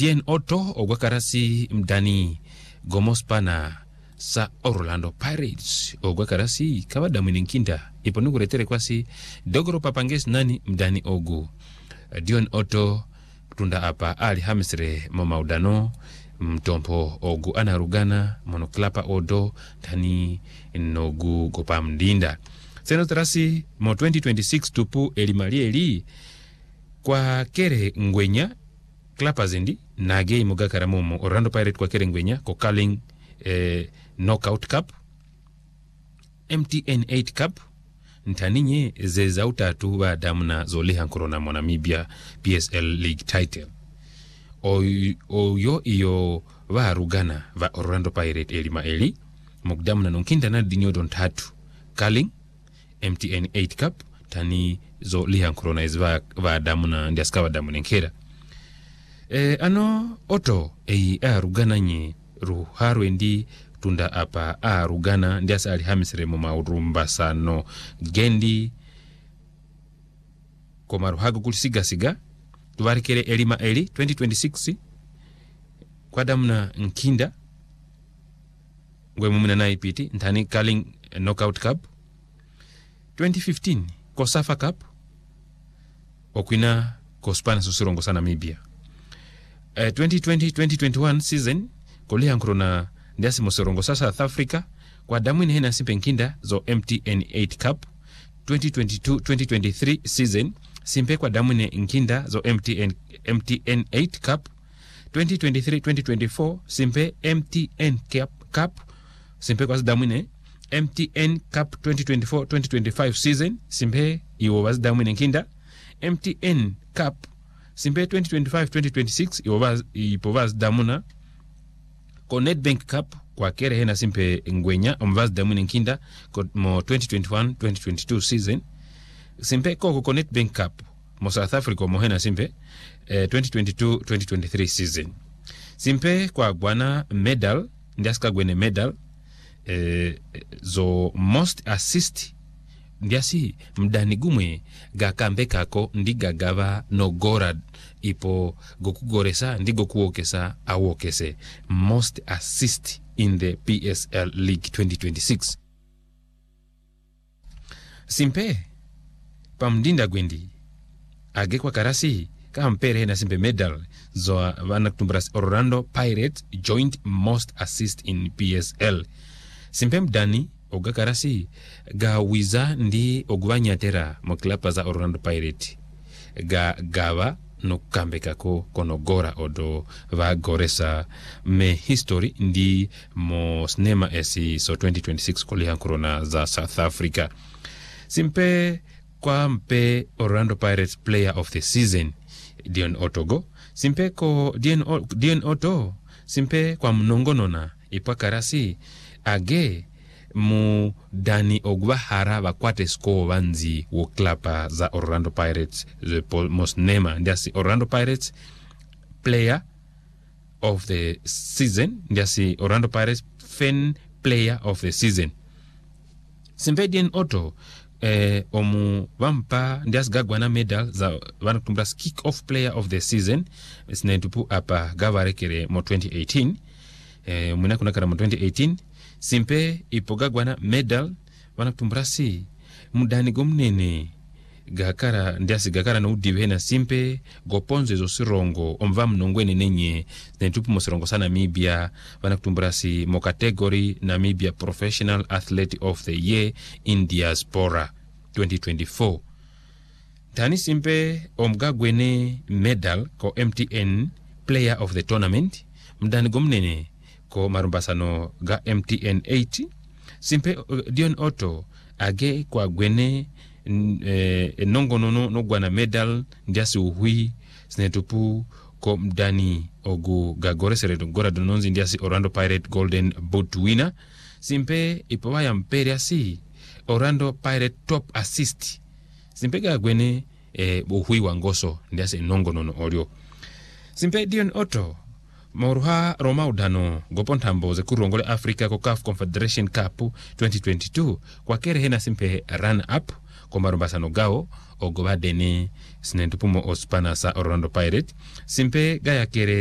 Dien Otto ogwakarasi mdani gomospana sa Orlando Pirates ogwakarasi kawada mwininkinda iponugu retere kwasi dogoro papanges nani mdani ogu Dion Otto tunda apa ali hamisre momaudano mtompo ogu anarugana monoklapa odo tani nogu gopa mdinda seno terasi mo 2026 tupu elimalieli kwa kere ngwenya klapa zindi nage imugakara momo Orlando Pirates kwa kere ngwenya ko Carling Knockout Cup MTN 8 Cup ntaninye zeza utatu ba damna zoleha corona mo Namibia PSL League title oyo iyo va rugana va Orlando Pirates elimaeli mugdamna nonkinda na dinyo don tatu Carling MTN 8 Cup tani zoleha corona izva va damna ndiaskawa damna nkera ano Otto rugana nye ruharu endi tunda apa rugana ndiasa alihamisire mu maurumba sano gendi komaru hago kulisiga siga tuwarikere elima eli 2026 kwa damna nkinda ngwe mumina na ipiti ntani Carling Knockout Cup 2015 Kosafa Cup okwina kospana susirongo sana Namibia 2020-2021 season kolia nkrona ndiasi mosorongo sasa South Africa kwa damwini hena simpe nkinda zo MTN 8 Cup 2022-2023 season simpe kwa damwini nkinda zo MTN 8 Cup 2023-2024 simpe MTN Cup simpe kwa damwini MTN Cup 2024-2025 season simpe iwo was damwini nkinda MTN Cup simpe 2025-2026 ipovaz damuna ko Nedbank Cup kwa kere hena simpe ngwenya omvaz damuna nkinda mo 2021-2022 season simpe ko Nedbank Cup mo South Africa mo hena simpe 2022-2023 season simpe kwa gwana medal ndiaska gwene medal zo most assist ndiasi mdani gumwe gakambe kako ndiga gava no gora ipo gokugoresa ndigo kuokesa awokese most assist in the PSL League 2026 simpe pamdinda gwendi age kwa karasi kampere na simpe medal zo vanakutumbras Orlando Pirates joint most assist in PSL simpe mdani ogakarasi ga wiza ndi ogwanyatera mo klapa za Orlando Pirates gava no kambe kako kono gora odo va goresa me history ndi mo snema esi so 2026 kolia corona za South Africa simpe kwa mpe Orlando Pirates player of the season Dion Otto simpe ko Dion Otto simpe kwa mnongonona ipakarasi age mu dani ogwa hara bakwate score banzi wo klapa za Orlando Pirates the most nema ndiasi Orlando Pirates player of the season ndiasi Orlando Pirates fan player of the season simpe Dion Otto omu vampa ndias gagwana medal za vanakutumbras kick off player of the season sinetupu apa gavarekere mo 2018 muna kuna kara mo 2018 simpe ipogagwana medal vanakutumbrasi mudani gomnene gakara ndiasi gakara no udivena simpe goponze zo sirongo omva mnongwene nenye netupu mosirongo sana Namibia vanakutumbrasi mo category Namibia Professional Athlete of the Year in Diaspora 2024 tani simpe omgagwene medal ko MTN Player of the Tournament mdani gomnene ko marumbasano ga MTN 8 simpe Dion Otto age kwa gwene nongonono no gwana medal ndiasi uhui sinetupu ko mdani ogu gagoresere gora dononzi ndiasi Orlando Pirate Golden Boot winner simpe ipowaya mperia si Orlando Pirate top assist simpe ga gwene uhui wangoso ndiasi nongonono olio simpe Dion Otto Moruha Roma udano gopontambo ze kurongole Africa ko CAF Confederation Cup 2022 kwa kere hena simpe run up ko marumbasano gao ogobadene sinentupumo ospana sa Orlando Pirates simpe gaya kere